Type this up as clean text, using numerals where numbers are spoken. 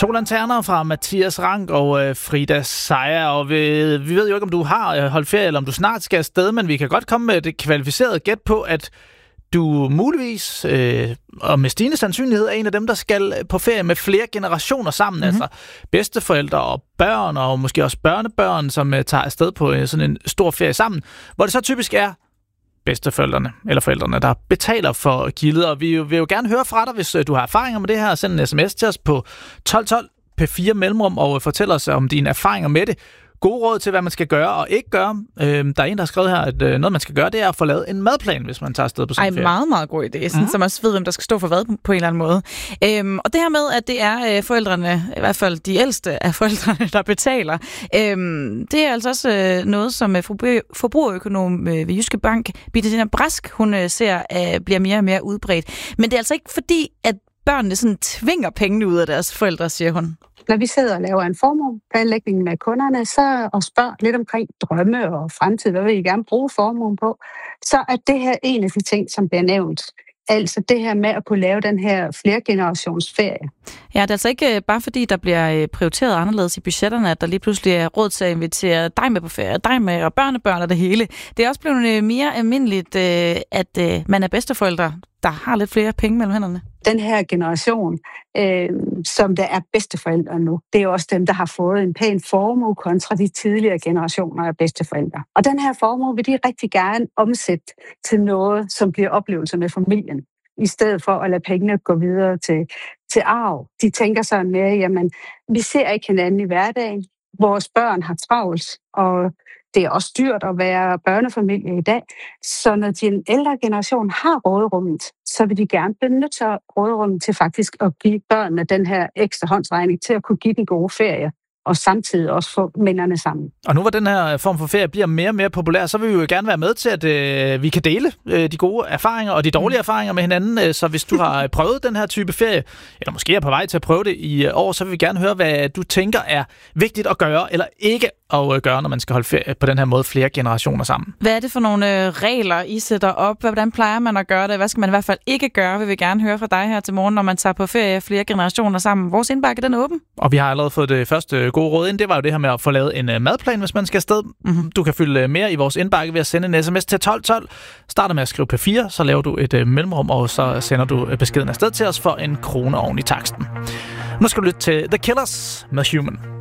To lanterner fra Mathias Rank og Frida Seier, og vi ved jo ikke, om du har holdt ferie, eller om du snart skal afsted, men vi kan godt komme med et kvalificeret gæt på, at du muligvis, og med stigende sandsynlighed, er en af dem, der skal på ferie med flere generationer sammen, altså bedsteforældre og børn, og måske også børnebørn, som tager afsted på sådan en stor ferie sammen, hvor det så typisk er bedsteforældrene eller forældrene, der betaler for gildet, og vi vil jo gerne høre fra dig, hvis du har erfaringer med det her. Send en sms til os på 1212 P4 mellemrum og fortæl os om dine erfaringer med det. Gode råd til, hvad man skal gøre og ikke gøre. Der er en, der har skrevet her, at noget, man skal gøre, det er at få lavet en madplan, hvis man tager afsted på sådan en ferie. Meget, meget god idé, sådan, så man også ved, hvem der skal stå for hvad på en eller anden måde. Og det her med, at det er forældrene, i hvert fald de ældste af forældrene, der betaler, det er altså også noget, som forbrugerøkonom ved Jyske Bank, Bettina Brask, hun ser bliver mere og mere udbredt. Men det er altså ikke fordi, at børnene sådan tvinger pengene ud af deres forældre, siger hun. Når vi sidder og laver en formueplanlægning med kunderne, så og spørger lidt omkring drømme og fremtid, hvad vil I gerne bruge formuen på, så er det her en af de ting, som bliver nævnt. Altså det her med at kunne lave den her flergenerationsferie. Ja, det er altså ikke bare fordi, der bliver prioriteret anderledes i budgetterne, at der lige pludselig er råd til at invitere dig med på ferie, dig med og børnebørn og det hele. Det er også blevet mere almindeligt, at man er bedsteforældre, der har lidt flere penge mellem hænderne. Den her generation, som der er bedsteforældre nu, det er jo også dem, der har fået en pæn formue kontra de tidligere generationer af bedsteforældre. Og den her formue vil de rigtig gerne omsætte til noget, som bliver oplevelser med familien, i stedet for at lade pengene gå videre til arv. De tænker sådan mere, jamen, vi ser ikke hinanden i hverdagen. Vores børn har travlt, og det er også dyrt at være børnefamilie i dag. Så når den ældre generation har råderummet, så vil de gerne benytte sig af råderummet til faktisk at give børnene den her ekstra håndsregning til at kunne give den gode ferie, og samtidig også få minderne sammen. Og nu hvor den her form for ferie bliver mere og mere populær, så vil vi jo gerne være med til, at vi kan dele de gode erfaringer og de dårlige erfaringer med hinanden. Så hvis du har prøvet den her type ferie, eller måske er på vej til at prøve det i år, så vil vi gerne høre, hvad du tænker er vigtigt at gøre, eller ikke at gøre, når man skal holde ferie på den her måde flere generationer sammen. Hvad er det for nogle regler, I sætter op? Hvordan plejer man at gøre det? Hvad skal man i hvert fald ikke gøre? Vil vi gerne høre fra dig her til morgen, når man tager på ferie flere generationer sammen. Vores indbakke, den er åben. Og vi har allerede fået det første gode råd ind. Det var jo det her med at få lavet en madplan, hvis man skal afsted. Du kan fylde mere i vores indbakke ved at sende en sms til 1212. Starter med at skrive P4, så laver du et mellemrum, og så sender du beskeden afsted til os for 1 krone oven i taksten. Nu skal du lytte til The Killers med Human.